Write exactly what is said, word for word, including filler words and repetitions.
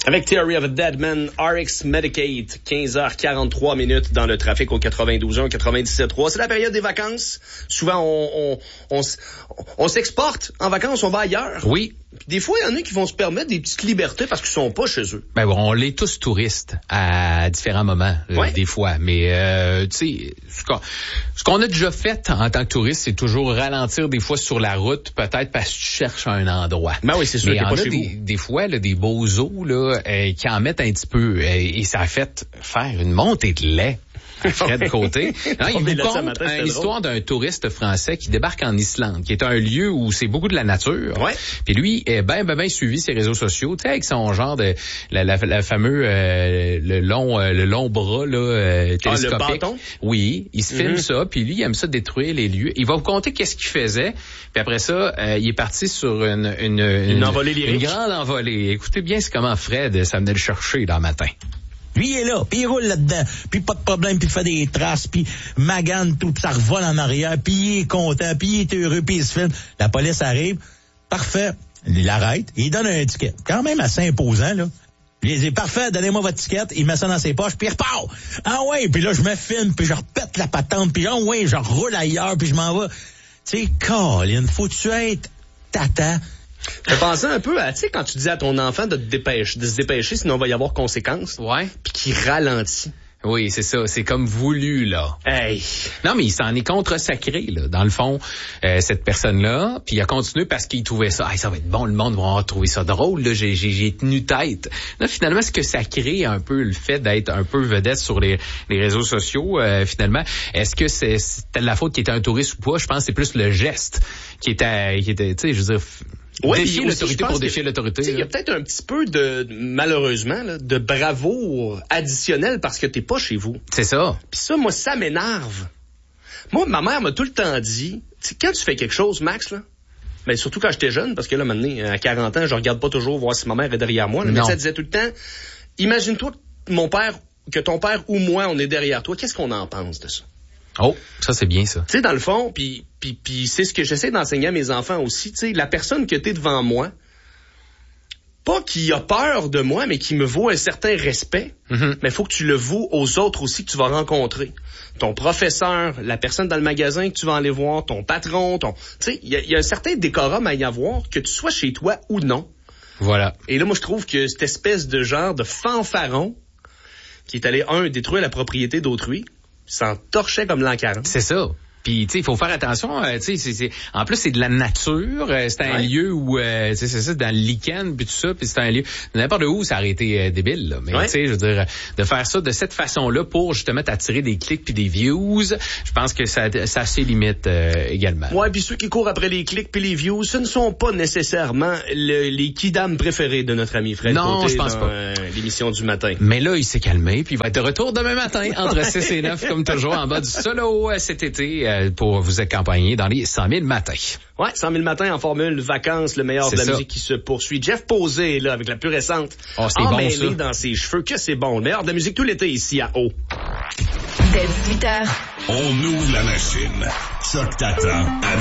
Avec Theory of a Dead Man, R X Medicaid, quinze heures quarante-trois minutes dans le trafic au quatre-vingt-douze un, quatre-vingt-dix-sept trois. C'est la période des vacances. Souvent, on, on, on, on s'exporte en vacances, on va ailleurs. Oui. Puis des fois, il y en a qui vont se permettre des petites libertés parce qu'ils sont pas chez eux. Ben bon, on l'est tous touristes à différents moments, ouais. euh, des fois. Mais euh, tu sais, ce qu'on, ce qu'on a déjà fait en tant que touriste, c'est toujours ralentir des fois sur la route, peut-être parce que tu cherches un endroit. Ben oui, c'est sûr. Mais il y en pas a chez des, vous. des fois là, des beaux eaux là euh, qui en mettent un petit peu, euh, et ça a fait faire une montée de lait. Fred Côté. Non, il vous conte matin, une histoire d'un touriste français qui débarque en Islande, qui est un lieu où c'est beaucoup de la nature. Ouais. Puis lui, est ben, ben, ben suivi ses réseaux sociaux, tu sais, avec son genre de, la, la, la fameux, euh, le long, euh, le long bras, là, euh, télescopique. Ah, le bâton? Oui. Il se filme mm-hmm. ça, puis lui, il aime ça détruire les lieux. Il va vous conter qu'est-ce qu'il faisait. Puis après ça, euh, il est parti sur une, une, une, une envolée lyrique. Une grande envolée. Écoutez bien, c'est comment Fred, ça venait le chercher dans le matin. Lui, il est là, puis il roule là-dedans, puis pas de problème, puis il fait des traces, puis magane tout, puis ça revole en arrière, puis il est content, puis il est heureux, puis il se filme. La police arrive, parfait, il l'arrête, il donne un ticket, quand même assez imposant, là. Il dit, parfait, donnez-moi votre ticket, il met ça dans ses poches, puis il repart. Ah ouais, puis là, je me filme, puis je repète la patente, puis ah ouais, je roule ailleurs, puis je m'en vais. Tu sais, Colin, faut-tu être tata? Je pensais un peu à, tu sais, quand tu dis à ton enfant de te dépêcher, de se dépêcher, sinon il va y avoir conséquences. Ouais. Puis qu'il ralentit. Oui, c'est ça. C'est comme voulu, là. Hey. Non, mais il s'en est contre-sacré, là. Dans le fond, euh, cette personne-là, puis il a continué parce qu'il trouvait ça. Hey, ça va être bon, le monde va trouver ça drôle, là. J'ai, j'ai, j'ai tenu tête. Là, finalement, ce que ça crée un peu le fait d'être un peu vedette sur les, les réseaux sociaux, euh, finalement, est-ce que c'est, c'était de la faute qu'il était un touriste ou pas? Je pense que c'est plus le geste qui était, qui était, tu sais, je veux dire, ouais, défier l'autorité pour défier l'autorité. Il y a peut-être un petit peu de, malheureusement, là, de bravoure additionnelle parce que t'es pas chez vous. C'est ça. Puis ça, moi, ça m'énerve. Moi, ma mère m'a tout le temps dit, quand tu fais quelque chose, Max, là, ben surtout quand j'étais jeune, parce que là, maintenant, à quarante ans, je regarde pas toujours voir si ma mère est derrière moi. Là, mais ça disait tout le temps, imagine-toi mon père, que ton père ou moi, on est derrière toi. Qu'est-ce qu'on en pense de ça? Oh, ça c'est bien ça. Tu sais, dans le fond, puis puis puis c'est ce que j'essaie d'enseigner à mes enfants aussi. Tu sais, la personne que t'es devant moi, pas qui a peur de moi, mais qui me vaut un certain respect. Mm-hmm. Mais faut que tu le vaux aux autres aussi que tu vas rencontrer. Ton professeur, la personne dans le magasin que tu vas aller voir, ton patron, ton, tu sais, il y a, y a un certain décorum à y avoir, que tu sois chez toi ou non. Voilà. Et là, moi, je trouve que cette espèce de genre de fanfaron qui est allé un détruire la propriété d'autrui. S'en torchait comme l'an quarante. C'est ça. Puis, tu sais, il faut faire attention, euh, tu sais, c'est, c'est, en plus, c'est de la nature, euh, c'est un ouais. lieu où, euh, tu sais, c'est ça, dans le lichen, puis tout ça, puis c'est un lieu, n'importe où, ça aurait été euh, débile, là. Mais, ouais. tu sais, je veux dire, de faire ça de cette façon-là pour, justement, t'attirer des clics puis des views, je pense que ça, ça a ses limites euh, également. Ouais, puis ceux qui courent après les clics puis les views, ce ne sont pas nécessairement le, les kidams préférés de notre ami Fred Non, Côté je pense dans, pas. Euh, l'émission du matin. Mais là, il s'est calmé, puis il va être de retour demain matin, entre six et neuf, comme toujours, en bas du solo euh, cet été, euh, pour vous accompagner dans les cent mille matins. Ouais, cent mille matins en formule vacances, le meilleur c'est de la ça. Musique qui se poursuit. Jeff Posé, là, avec la plus récente, oh, c'est emmêlée bon, dans ses cheveux, que c'est bon. Le meilleur de la musique tout l'été ici à O. Dès dix-huit heures. On ouvre la machine. Choc t'attend à